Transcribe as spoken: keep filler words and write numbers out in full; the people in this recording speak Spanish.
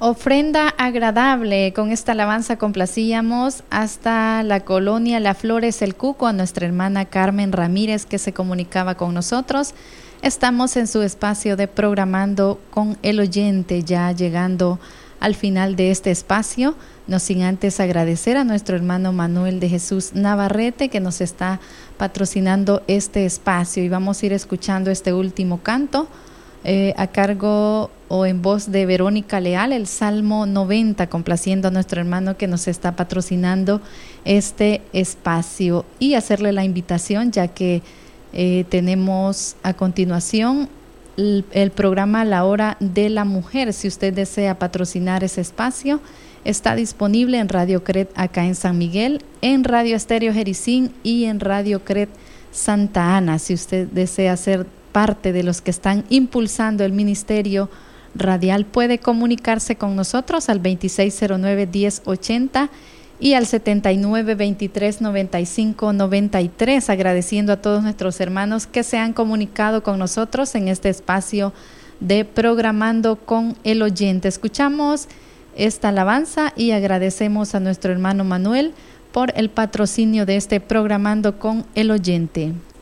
Ofrenda agradable. Con esta alabanza complacíamos hasta la colonia La Flores, El Cuco, a nuestra hermana Carmen Ramírez, que se comunicaba con nosotros. Estamos en su espacio de Programando con el Oyente, ya llegando al final de este espacio, no sin antes agradecer a nuestro hermano Manuel de Jesús Navarrete, que nos está patrocinando este espacio, y vamos a ir escuchando este último canto eh, a cargo o en voz de Verónica Leal, el Salmo noventa, complaciendo a nuestro hermano que nos está patrocinando este espacio, y hacerle la invitación, ya que eh, tenemos a continuación el, el programa La Hora de la Mujer. Si usted desea patrocinar ese espacio, está disponible en Radio Cret acá en San Miguel, en Radio Estéreo Jericín y en Radio Cret Santa Ana. Si usted desea ser parte de los que están impulsando el ministerio radial, puede comunicarse con nosotros al veintiséis cero nueve, diez ochenta y al setenta y nueve, veintitrés, noventa y cinco, noventa y tres, agradeciendo a todos nuestros hermanos que se han comunicado con nosotros en este espacio de Programando con el Oyente. Escuchamos esta alabanza y agradecemos a nuestro hermano Manuel por el patrocinio de este Programando con el Oyente.